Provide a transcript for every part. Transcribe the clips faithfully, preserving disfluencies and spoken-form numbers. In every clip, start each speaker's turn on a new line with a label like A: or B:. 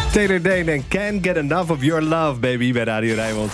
A: Taylor Dayne en Can't Get Enough of Your Love, baby, bij Radio Rijnmond.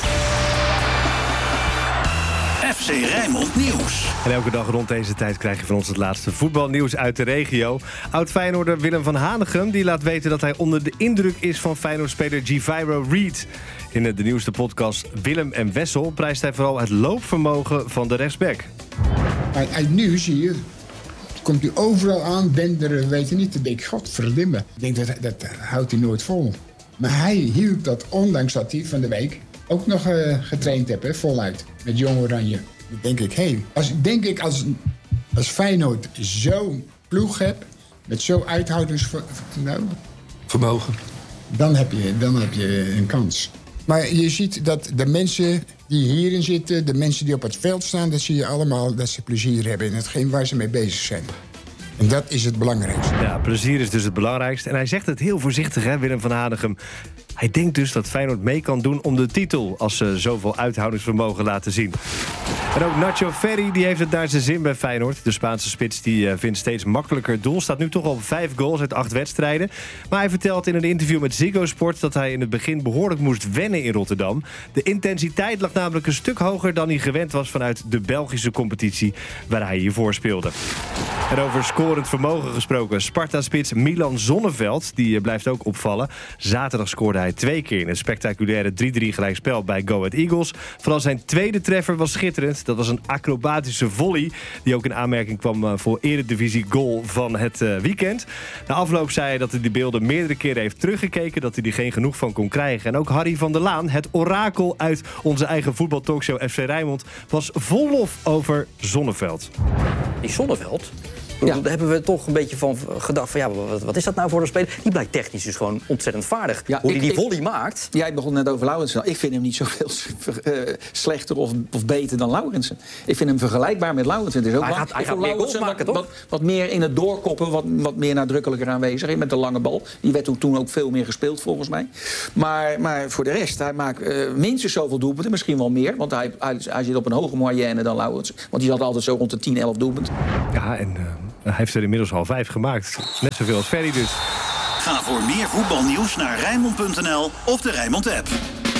B: F C Rijnmond Nieuws.
A: En elke dag rond deze tijd krijg je van ons het laatste voetbalnieuws uit de regio. Oud-Feyenoorder Willem van Hanegem die laat weten dat hij onder de indruk is van Feyenoord-speler Giviro Reed. In de nieuwste podcast Willem en Wessel prijst hij vooral het loopvermogen van de rechtsback.
C: Maar uit nu zie je, komt hij overal aan, denderen, weet je niet. Dan denk ik, godverdomme. Ik denk, dat, dat houdt hij nooit vol. Maar hij hield dat, ondanks dat hij van de week ook nog uh, getraind heeft, hè, voluit. Met Jong Oranje. Dan denk ik, hé, hey, als, denk ik als, als Feyenoord zo'n ploeg hebt, met zo'n uithoudingsvermogen,
D: nou,
C: dan heb je, dan heb je een kans. Maar je ziet dat de mensen die hierin zitten, de mensen die op het veld staan, dat zie je allemaal dat ze plezier hebben in hetgeen waar ze mee bezig zijn. En dat is het belangrijkste.
A: Ja, plezier is dus het belangrijkste. En hij zegt het heel voorzichtig, hè, Willem van Hanegem. Hij denkt dus dat Feyenoord mee kan doen om de titel, als ze zoveel uithoudingsvermogen laten zien. En ook Nacho Ferri die heeft het naar zijn zin bij Feyenoord. De Spaanse spits die uh, vindt steeds makkelijker het doel. Staat nu toch al vijf goals uit acht wedstrijden. Maar hij vertelt in een interview met Ziggo Sport dat hij in het begin behoorlijk moest wennen in Rotterdam. De intensiteit lag namelijk een stuk hoger dan hij gewend was vanuit de Belgische competitie waar hij hiervoor speelde. En over scorend vermogen gesproken. Sparta-spits Milan Zonneveld die blijft ook opvallen. Zaterdag scoorde hij twee keer in een spectaculaire drie drie gelijkspel bij Go Ahead Eagles. Vooral zijn tweede treffer was schitterend. Dat was een acrobatische volley die ook in aanmerking kwam voor Eredivisie goal van het weekend. Na afloop zei hij dat hij die beelden meerdere keren heeft teruggekeken, dat hij er geen genoeg van kon krijgen. En ook Harry van der Laan, het orakel uit onze eigen voetbaltalkshow F C Rijnmond, was vol lof over Zonneveld.
E: Die Zonneveld? Ja. Daar hebben we toch een beetje van gedacht van ja, wat, wat is dat nou voor een speler? Die blijkt technisch dus gewoon ontzettend vaardig. Ja, Hoe hij die volley maakt.
D: Jij begon net over Laurensen. Ik vind hem niet zoveel uh, slechter of, of beter dan Laurensen. Ik vind hem vergelijkbaar met Laurensen. Het is ook
E: hij gaat, hij gaat meer goals maken,
D: wat,
E: toch?
D: Wat, wat meer in het doorkoppen, wat, wat meer nadrukkelijker aanwezig. Met de lange bal. Die werd toen ook veel meer gespeeld volgens mij. Maar, maar voor de rest, hij maakt uh, minstens zoveel doelpunten. Misschien wel meer, want hij, hij, hij zit op een hoge moyenne dan Laurensen. Want die had altijd zo rond de tien, elf doelpunten.
A: Ja, en... Uh... Hij heeft er inmiddels al vijf gemaakt. Net zoveel als Ferry dus.
B: Ga voor meer voetbalnieuws naar Rijnmond punt n l of de Rijnmond app.